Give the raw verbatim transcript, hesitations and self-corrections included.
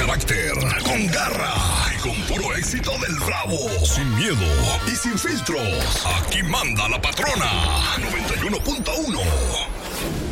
carácter, con garra y con puro éxito del Bravo. Sin miedo y sin filtros. Aquí manda la patrona. noventa y uno punto uno.